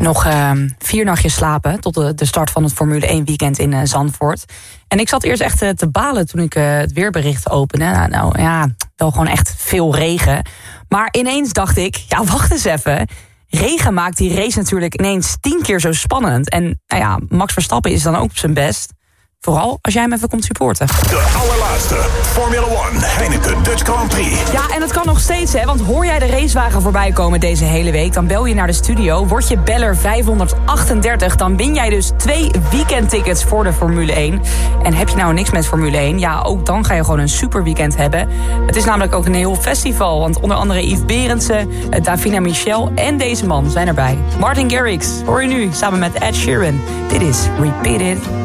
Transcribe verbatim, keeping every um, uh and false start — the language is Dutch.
Nog uh, vier nachtjes slapen tot de, de start van het Formule één weekend in uh, Zandvoort. En ik zat eerst echt uh, te balen toen ik uh, het weerbericht opende. Nou, nou ja, wel gewoon echt veel regen. Maar ineens dacht ik, ja wacht eens even. Regen maakt die race natuurlijk ineens tien keer zo spannend. En nou ja, Max Verstappen is dan ook op zijn best. Vooral als jij hem even komt supporten. De allerlaatste Formula één Heineken Dutch Grand Prix. Ja, en dat kan nog steeds, hè. Want hoor jij de racewagen voorbij komen deze hele week, dan bel je naar de studio. Word je beller vijfhonderdachtendertig, dan win jij dus twee weekendtickets voor de Formule één. En heb je nou niks met Formule één, ja, ook dan ga je gewoon een super weekend hebben. Het is namelijk ook een heel festival. Want onder andere Yves Berendsen, Davina Michel en deze man zijn erbij. Martin Garrix, hoor je nu, samen met Ed Sheeran. Dit is Repeat It.